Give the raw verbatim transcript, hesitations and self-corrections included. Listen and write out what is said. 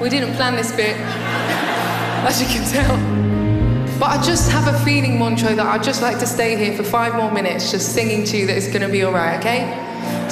We didn't plan this bit, as you can tell. But I just have a feeling, Montreux, that I'd just like to stay here for five more minutes just singing to you that it's going to be all right, okay?